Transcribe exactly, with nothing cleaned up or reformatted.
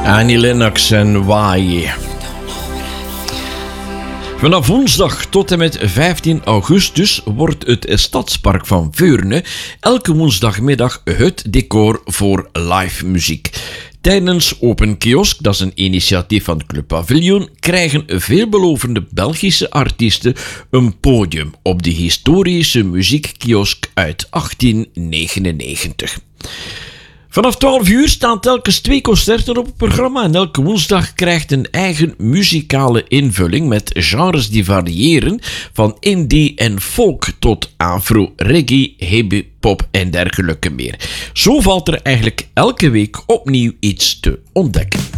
Annie Lennox en Why. Vanaf woensdag tot en met vijftien augustus wordt het Stadspark van Veurne elke woensdagmiddag het decor voor live muziek. Tijdens Open Kiosk, dat is een initiatief van Club Pavilion, krijgen veelbelovende Belgische artiesten een podium op de historische muziekkiosk uit achttien negenennegentig. Vanaf twaalf uur staan telkens twee concerten op het programma en elke woensdag krijgt een eigen muzikale invulling met genres die variëren van indie en folk tot afro, reggae, hip-hop en dergelijke meer. Zo valt er eigenlijk elke week opnieuw iets te ontdekken.